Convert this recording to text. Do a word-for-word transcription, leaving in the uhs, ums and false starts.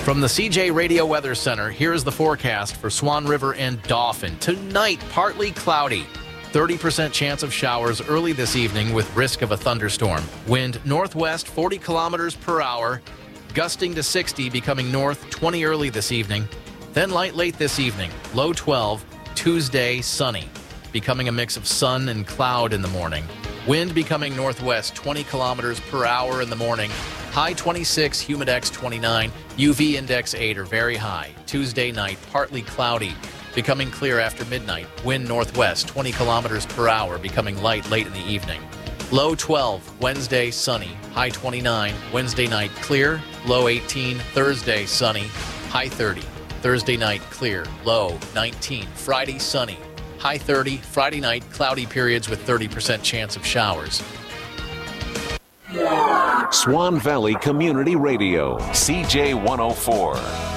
From the C J Radio Weather Center, here is the forecast for Swan River and Dauphin. Tonight, partly cloudy. thirty percent chance of showers early this evening with risk of a thunderstorm. Wind northwest forty kilometers per hour, gusting to sixty, becoming north twenty early this evening. Then light late this evening, low twelve. Tuesday, sunny, becoming a mix of sun and cloud in the morning. Wind becoming northwest twenty kilometers per hour in the morning. High twenty-six, humidex twenty-nine, U V index eight or very high. Tuesday night, partly cloudy, becoming clear after midnight. Wind northwest twenty kilometers per hour, becoming light late in the evening. Low twelve, Wednesday, sunny. High twenty-nine, Wednesday night, clear. Low eighteen, Thursday, sunny. High thirty. Thursday night, clear. Low nineteen. Friday, sunny. High thirty. Friday night, cloudy periods with thirty percent chance of showers. Swan Valley Community Radio, C J one oh four.